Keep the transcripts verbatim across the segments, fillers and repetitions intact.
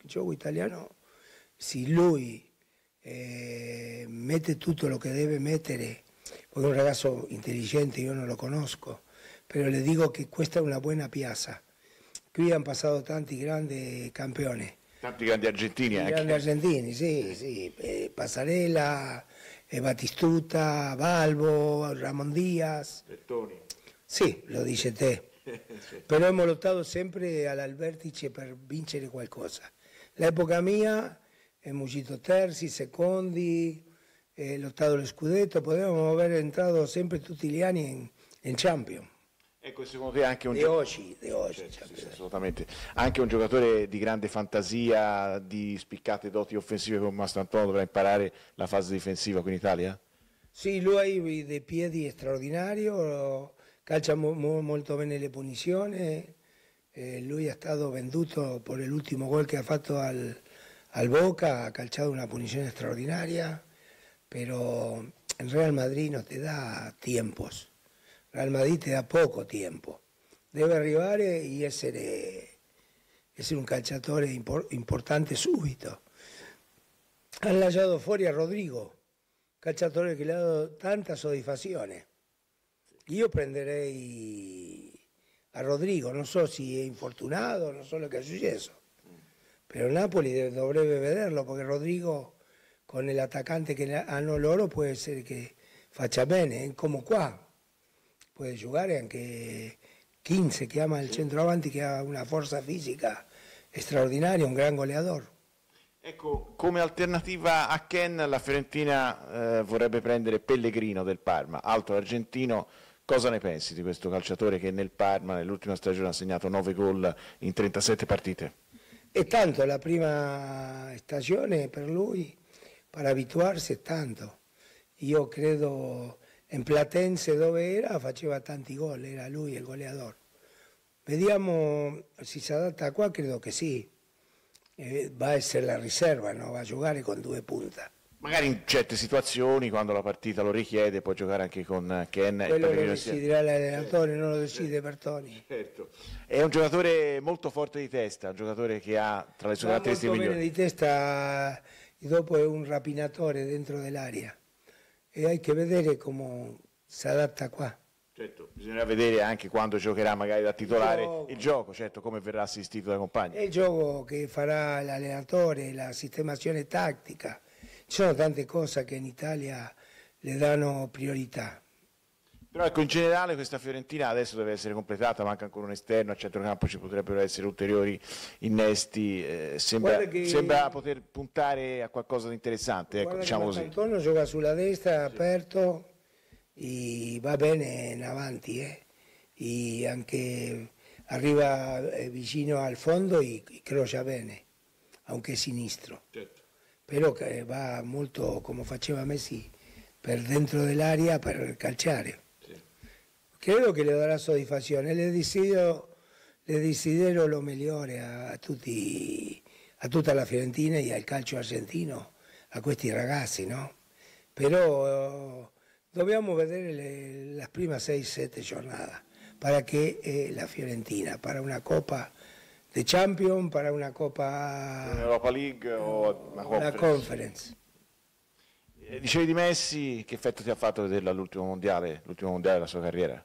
gioco italiano, se lui eh, mette tutto lo che deve mettere, poi è un ragazzo intelligente, io non lo conosco, però le dico che questa è una buona piazza. Qui hanno passato tanti grandi campioni. Tanti grandi argentini tanti anche. Grandi argentini, sì, sì. Eh, Passarella, eh, Batistuta, Balbo, Ramon Díaz. Bertoni. Sì, lo dice te. Sì. Però abbiamo lottato sempre all'Alvertice per vincere qualcosa. L'epoca mia, abbiamo uscito terzi, secondi, eh, lottato lo scudetto, potevamo aver entrato sempre tutti gli anni in, in Champions. Ecco, secondo te anche un De oggi, de oggi. Certo, sì, assolutamente. Anche un giocatore di grande fantasia, di spiccate doti offensive come Mastrantonio dovrà imparare la fase difensiva qui in Italia? Sì, lui ha dei piedi straordinari, calcia mo, mo, molto bene le punizioni, eh, lui è stato venduto per l'ultimo gol che ha fatto al, al Boca, ha calciato una punizione straordinaria, però il Real Madrid no te da tiempos. Real Madrid te da poco tempo, deve arrivare e essere, essere un calciatore impor, importante subito. Han lasciato fuori a Rodrigo, calciatore che le ha dato tanta soddisfazione. Io prenderei a Rodrigo, non so se è infortunato, non so lo che è successo, però Napoli deve, dovrebbe vederlo perché Rodrigo con l'attaccante che hanno loro può essere che faccia bene, come qua. Può giocare anche quindici, che ama il centroavanti, che ha una forza fisica straordinaria, un gran goleador. Ecco, come alternativa a Ken, la Fiorentina eh, vorrebbe prendere Pellegrino del Parma, altro argentino. Cosa ne pensi di questo calciatore che nel Parma nell'ultima stagione ha segnato nove gol in trentasette partite? E tanto, la prima stagione per lui, per abituarsi, è tanto. Io credo... In Platense dove era faceva tanti gol, era lui il goleador. Vediamo se si adatta qua, credo che sì. Eh, va a essere la riserva, no? Va a giocare con due punta. Magari in certe situazioni, quando la partita lo richiede, può giocare anche con Ken. Quello lo deciderà l'allenatore, non lo decide Bertoni. Certo. È un giocatore molto forte di testa, un giocatore che ha tra le sue Va caratteristiche molto migliori. bene di testa e dopo è un rapinatore dentro dell'aria. E hai che vedere come si adatta qua. Certo, bisognerà vedere anche quando giocherà magari da titolare il gioco, il gioco certo, come verrà assistito dai compagni. È il gioco che farà l'allenatore, la sistemazione tattica. Ci sono tante cose che in Italia le danno priorità. Però ecco, in generale questa Fiorentina adesso deve essere completata, manca ancora un esterno, a centrocampo ci potrebbero essere ulteriori innesti, eh, sembra, che... sembra poter puntare a qualcosa di interessante, ecco, diciamo così. Antonio gioca sulla destra, sì, aperto, e va bene in avanti, eh. E anche arriva vicino al fondo e crocia bene, anche sinistro. Certo. Però va molto, come faceva Messi, per dentro dell'area per calciare. Credo che le darà soddisfazione, le desidero, le desidero lo migliore a, a, tutti, a tutta la Fiorentina e al calcio argentino, a questi ragazzi, no? Però eh, dobbiamo vedere le, le prime sei sette giornate, para che è la Fiorentina, para una Coppa de Champions, para una Coppa... Europa League o una Conference. Una conference. Eh, dicevi di Messi, che effetto ti ha fatto vederlo all'ultimo mondiale, l'ultimo mondiale della sua carriera?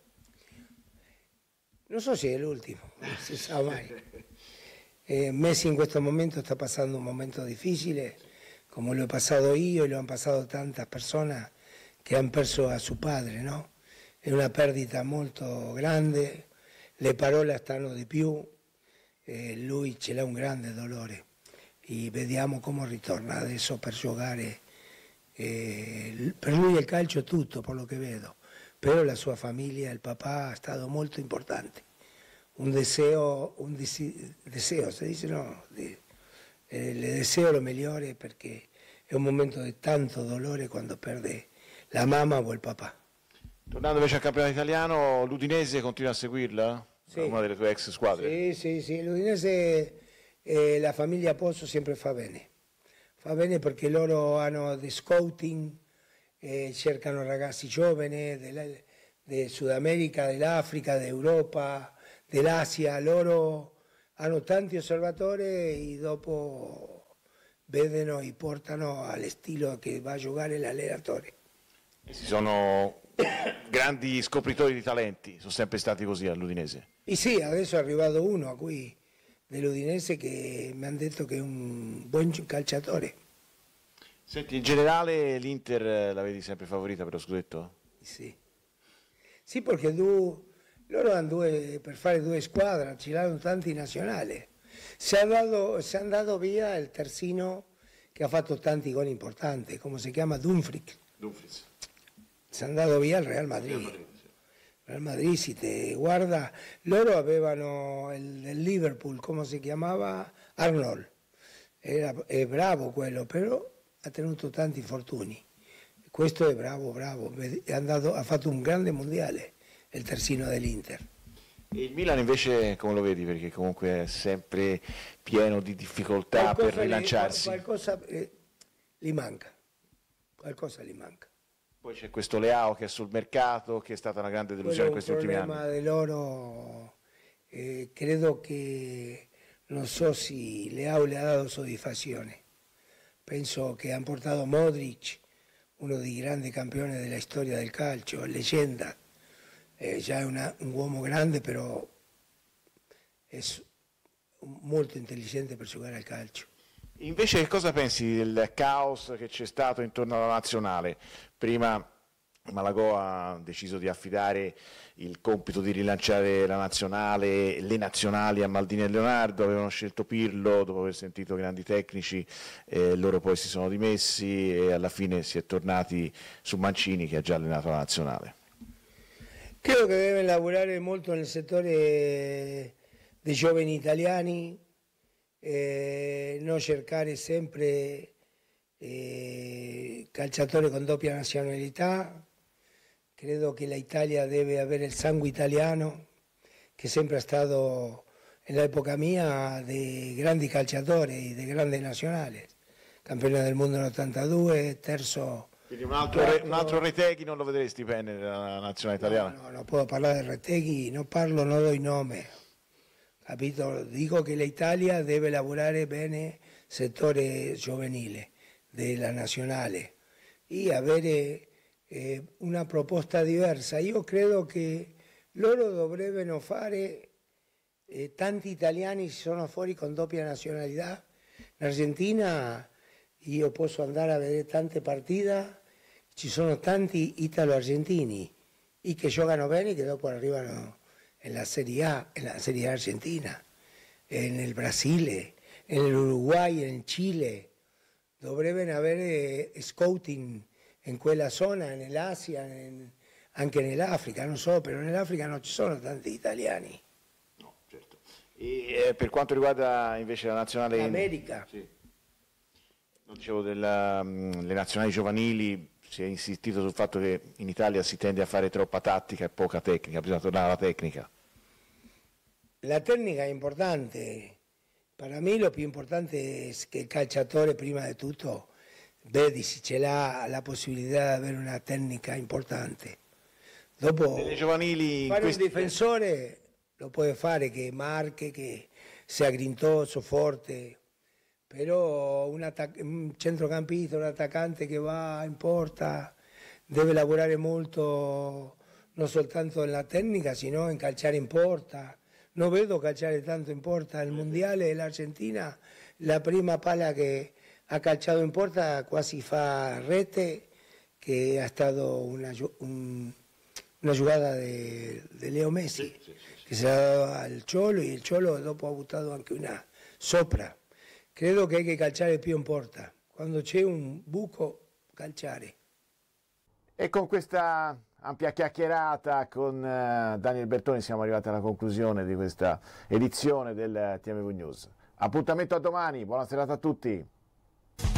Non so se è l'ultimo, non si sa mai. Eh, Messi in questo momento sta passando un momento difficile, come l'ho passato io e lo hanno passato tante persone che hanno perso a suo padre, no? È una perdita molto grande, le parole stanno di più, eh, lui ce l'ha un grande dolore e vediamo come ritorna adesso per giocare. Eh, per lui il calcio è tutto, per lo che vedo. Però la sua famiglia, il papà, è stato molto importante. Un deseo, un desi, deseo, si dice no, di, eh, le deseo lo migliore perché è un momento di tanto dolore quando perde la mamma o il papà. Tornando invece al campionato italiano, l'Udinese continua a seguirla? Sì. Una delle tue ex squadre? Sì, sì, sì, l'Udinese, eh, la famiglia Pozzo sempre fa bene. Fa bene perché loro hanno di scouting, eh, cercano ragazzi giovani del Sud America, dell'Africa, d'Europa, dell'Asia, loro hanno tanti osservatori e dopo vedono e portano allo stile che va a giocare l'allenatore. Ci sono grandi scopritori di talenti, sono sempre stati così all'Udinese. E sì, adesso è arrivato uno a cui dell'Udinese che mi hanno detto che è un buon calciatore. Senti, in generale l'Inter la vedi sempre favorita per lo scudetto? Sì, sì, perché tu, loro hanno due, per fare due squadre, ci hanno tanti nazionali. Si è andato, si è andato via il terzino che ha fatto tanti gol importanti, come si chiama Dumfries. Dumfries. Si è andato via al Real Madrid. Real Madrid, sì. Real Madrid, si te guarda, loro avevano il, il Liverpool, come si chiamava? Arnold. Era, è bravo quello, però ha tenuto tanti infortuni. Questo è bravo, bravo, è andato, ha fatto un grande mondiale, il terzino dell'Inter. E il Milan invece come lo vedi? Perché comunque è sempre pieno di difficoltà Qualcosa per rilanciarsi. Gli, qualcosa eh, gli manca, qualcosa gli manca. Poi c'è questo Leao che è sul mercato, che è stata una grande delusione in questi ultimi anni. Il problema di loro, eh, credo che, non so se Leao le ha dato soddisfazione. Penso che hanno portato Modric, uno dei grandi campioni della storia del calcio, leggenda, eh, già è una, un uomo grande, però è molto intelligente per giocare al calcio. Invece che cosa pensi del caos che c'è stato intorno alla nazionale? Prima Malagò ha deciso di affidare il compito di rilanciare la nazionale, le nazionali a Maldini e Leonardo, avevano scelto Pirlo dopo aver sentito grandi tecnici, eh, loro poi si sono dimessi e alla fine si è tornati su Mancini che ha già allenato la nazionale. Credo che deve lavorare molto nel settore dei giovani italiani, eh, non cercare sempre eh, calciatori con doppia nazionalità. Credo che l'Italia deve avere il sangue italiano, che sempre è stato, nell'epoca mia, dei grandi calciatori, dei grandi nazionali. Campione del mondo nell'ottantadue, terzo... Quindi un altro, re, un altro Reteghi non lo vedresti bene nella nazionale italiana? No, no, non puedo parlare di Reteghi, non parlo, non do il nome. Capito? Dico che l'Italia deve lavorare bene settore giovanile della nazionale e avere eh, una proposta diversa. Io credo che loro dovrebbero fare, eh, tanti italiani sono fuori con doppia nazionalità. In Argentina io posso andare a vedere tante partite, ci sono tanti italo-argentini e che giocano bene e che dopo arrivano nella Serie A, nella Serie A argentina, nel Brasile, nell'Uruguay, in Cile. Dovrebbero avere scouting in quella zona, nell'Asia, anche nell'Africa, non so, però nell'Africa non ci sono tanti italiani. No, certo. E eh, per quanto riguarda invece la nazionale... L'America. Sì. Non dicevo delle nazionali giovanili, si è insistito sul fatto che in Italia si tende a fare troppa tattica e poca tecnica, bisogna tornare alla tecnica. La tecnica è importante, per me lo più importante è che il calciatore prima di tutto vedi se ce l'ha la possibilità di avere una tecnica importante. Dopo Delle giovanili fare questi... un difensore lo può fare, che marche, che sia grintoso, forte, però un, un centrocampista, un attaccante che va in porta deve lavorare molto non soltanto nella tecnica, sino in calciare in porta. Non vedo calciare tanto in porta. Al mondiale dell'Argentina la prima palla che ha calciato in porta quasi fa rete, che è stata una, un, una giocata di Leo Messi, sì, sì, sì, che si è dato al Cholo e il Cholo dopo ha buttato anche una sopra. Credo che hay che calciare più in porta. Quando c'è un buco, calciare. E con questa ampia chiacchierata con uh, Daniel Bertoni siamo arrivati alla conclusione di questa edizione del T M V News. Appuntamento a domani, buona serata a tutti.